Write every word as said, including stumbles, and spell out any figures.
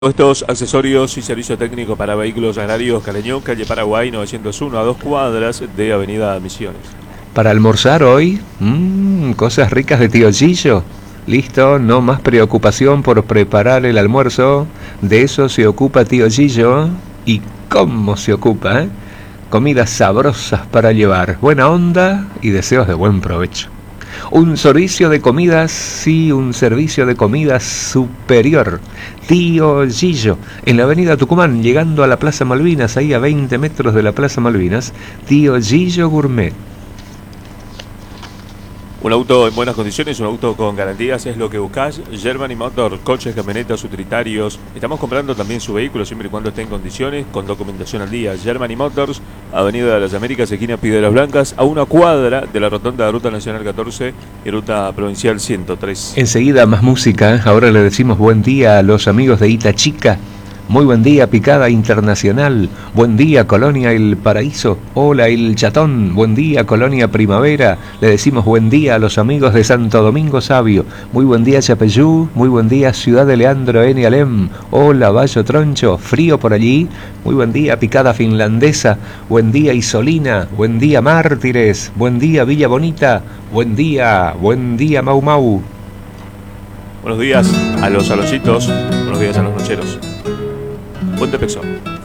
Estos accesorios y servicio técnico para vehículos agrarios Caleñón, calle Paraguay novecientos uno, a dos cuadras de Avenida Misiones. Para almorzar hoy, mmm, cosas ricas de tío Gillo. Listo, no más preocupación por preparar el almuerzo. De eso se ocupa tío Gillo. ¿Y cómo se ocupa? ¿eh? Comidas sabrosas para llevar, buena onda y deseos de buen provecho. Un servicio de comidas, sí, un servicio de comidas superior. Tío Gillo, en la avenida Tucumán, llegando a la Plaza Malvinas, ahí a veinte metros de la Plaza Malvinas, Tío Gillo Gourmet. Un auto en buenas condiciones, un auto con garantías es lo que buscás. Germany Motor, coches, camionetas, utilitarios. Estamos comprando también su vehículo siempre y cuando esté en condiciones, con documentación al día. Germany Motors, Avenida de las Américas, esquina Piedras Blancas, a una cuadra de la rotonda de Ruta Nacional catorce y Ruta Provincial ciento tres. Enseguida más música. Ahora le decimos buen día a los amigos de Itachica. Muy buen día, Picada Internacional. Buen día, Colonia El Paraíso. Hola, El Chatón. Buen día, Colonia Primavera. Le decimos buen día a los amigos de Santo Domingo Sabio. Muy buen día, Chapeyú. Muy buen día, Ciudad de Leandro N. Alem. Hola, Bayo Troncho. Frío por allí. Muy buen día, Picada Finlandesa. Buen día, Isolina. Buen día, Mártires. Buen día, Villa Bonita. Buen día, buen día, Mau Mau. Buenos días a los alocitos. Buenos días a los nocheros. Buen Pexón.